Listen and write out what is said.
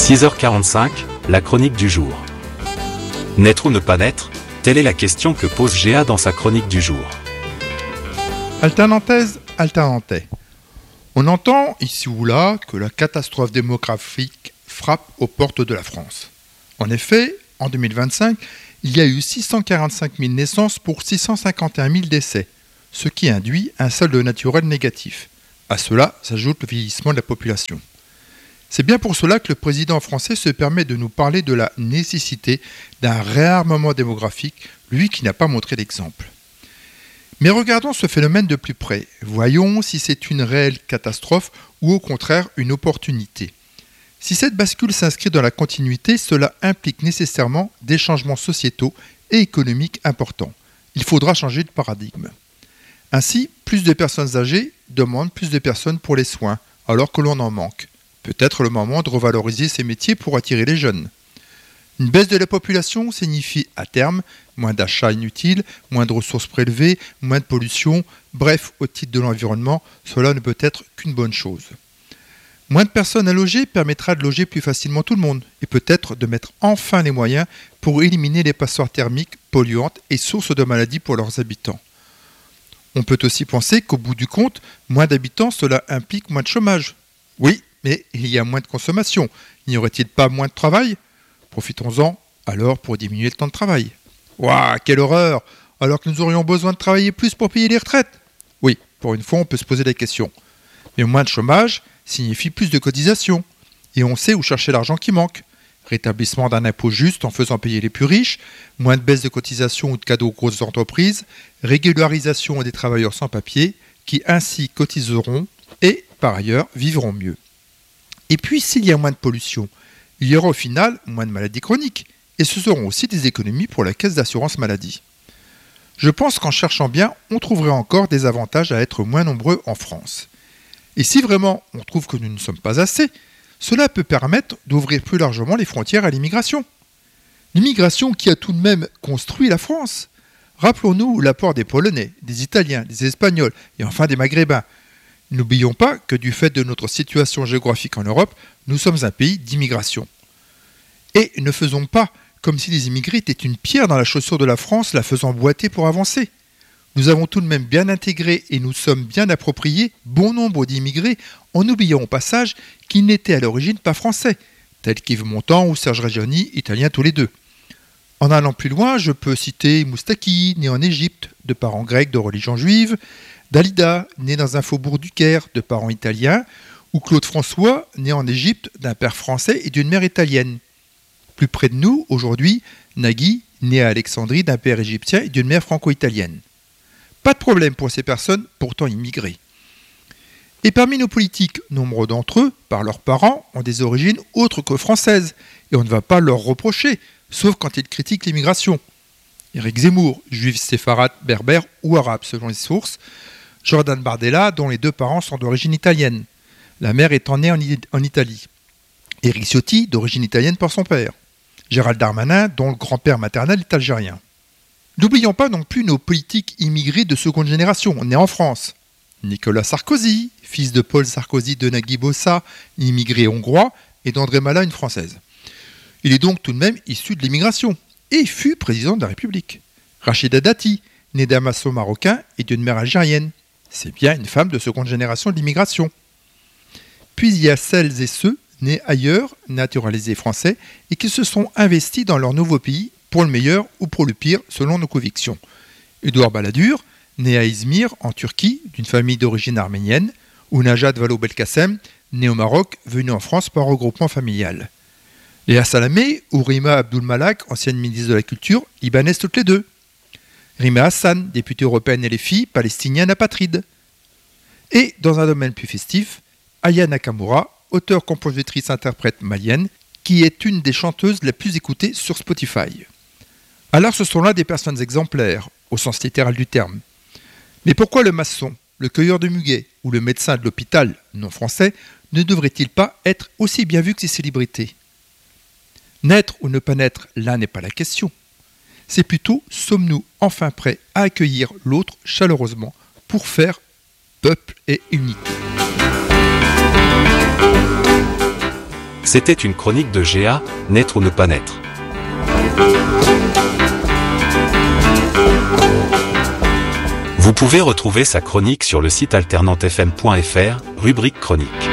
6h45, la chronique du jour. Naître ou ne pas naître, telle est la question que pose Géa dans sa chronique du jour. Alternantaise, alternantais. On entend ici ou là que la catastrophe démographique frappe aux portes de la France. En effet, en 2025, il y a eu 645 000 naissances pour 651 000 décès, ce qui induit un solde naturel négatif. À cela s'ajoute le vieillissement de la population. C'est bien pour cela que le président français se permet de nous parler de la nécessité d'un réarmement démographique, lui qui n'a pas montré d'exemple. Mais regardons ce phénomène de plus près. Voyons si c'est une réelle catastrophe ou au contraire une opportunité. Si cette bascule s'inscrit dans la continuité, cela implique nécessairement des changements sociétaux et économiques importants. Il faudra changer de paradigme. Ainsi, plus de personnes âgées demandent plus de personnes pour les soins, alors que l'on en manque. Peut-être le moment de revaloriser ces métiers pour attirer les jeunes. Une baisse de la population signifie à terme moins d'achats inutiles, moins de ressources prélevées, moins de pollution, bref, au titre de l'environnement, cela ne peut être qu'une bonne chose. Moins de personnes à loger permettra de loger plus facilement tout le monde et peut-être de mettre enfin les moyens pour éliminer les passoires thermiques polluantes et sources de maladies pour leurs habitants. On peut aussi penser qu'au bout du compte, moins d'habitants, cela implique moins de chômage. Oui, mais il y a moins de consommation. N'y aurait-il pas moins de travail ? Profitons-en alors pour diminuer le temps de travail. Ouah, quelle horreur ! Alors que nous aurions besoin de travailler plus pour payer les retraites ? Oui, pour une fois, on peut se poser la question. Mais moins de chômage signifie plus de cotisations. Et on sait où chercher l'argent qui manque. Rétablissement d'un impôt juste en faisant payer les plus riches, moins de baisse de cotisations ou de cadeaux aux grosses entreprises, régularisation des travailleurs sans papier, qui ainsi cotiseront et, par ailleurs, vivront mieux. Et puis, s'il y a moins de pollution, il y aura au final moins de maladies chroniques. Et ce seront aussi des économies pour la caisse d'assurance maladie. Je pense qu'en cherchant bien, on trouverait encore des avantages à être moins nombreux en France. Et si vraiment on trouve que nous ne sommes pas assez, cela peut permettre d'ouvrir plus largement les frontières à l'immigration. L'immigration qui a tout de même construit la France. Rappelons-nous l'apport des Polonais, des Italiens, des Espagnols et enfin des Maghrébins. N'oublions pas que du fait de notre situation géographique en Europe, nous sommes un pays d'immigration. Et ne faisons pas comme si les immigrés étaient une pierre dans la chaussure de la France, la faisant boiter pour avancer. Nous avons tout de même bien intégré et nous sommes bien appropriés bon nombre d'immigrés en oubliant au passage qu'ils n'étaient à l'origine pas français, tels qu'Yves Montand ou Serge Reggiani, italiens tous les deux. En allant plus loin, je peux citer Moustaki, né en Égypte, de parents grecs de religion juive, Dalida, né dans un faubourg du Caire, de parents italiens, ou Claude François, né en Égypte, d'un père français et d'une mère italienne. Plus près de nous, aujourd'hui, Nagui, né à Alexandrie, d'un père égyptien et d'une mère franco-italienne. Pas de problème pour ces personnes, pourtant immigrées. Et parmi nos politiques, nombre d'entre eux, par leurs parents, ont des origines autres que françaises, et on ne va pas leur reprocher, sauf quand ils critiquent l'immigration. Éric Zemmour, juif séfarade, berbère ou arabe selon les sources, Jordan Bardella, dont les deux parents sont d'origine italienne, la mère étant née en Italie. Éric Ciotti, d'origine italienne par son père. Gérald Darmanin, dont le grand-père maternel est algérien. N'oublions pas non plus nos politiques immigrés de seconde génération, nés en France. Nicolas Sarkozy, fils de Paul Sarkozy de Nagui Bossa, immigré hongrois, et d'André Malin, une française. Il est donc tout de même issu de l'immigration, et fut président de la République. Rachida Dati, née d'un maçon marocain et d'une mère algérienne. C'est bien une femme de seconde génération de l'immigration. Puis il y a celles et ceux nés ailleurs, naturalisés français, et qui se sont investis dans leur nouveau pays, pour le meilleur ou pour le pire, selon nos convictions. Édouard Balladur, né à Izmir, en Turquie, d'une famille d'origine arménienne, ou Najat Vallaud-Belkacem, né au Maroc, venu en France par regroupement familial. Léa Salamé ou Rima Abdul-Malak, ancienne ministre de la Culture, libanaise toutes les deux. Rima Hassan, députée européenne LFI, palestinienne apatride. Et, dans un domaine plus festif, Aya Nakamura, auteure-compositrice-interprète malienne, qui est une des chanteuses les plus écoutées sur Spotify. Alors ce sont là des personnes exemplaires, au sens littéral du terme. Mais pourquoi le maçon, le cueilleur de muguet ou le médecin de l'hôpital, non français, ne devrait-il pas être aussi bien vu que ces célébrités ? Naître ou ne pas naître, là n'est pas la question. C'est plutôt, sommes-nous enfin prêts à accueillir l'autre chaleureusement pour faire peuple et unité ? C'était une chronique de GA, naître ou ne pas naître. Vous pouvez retrouver sa chronique sur le site alternantefm.fr, rubrique chronique.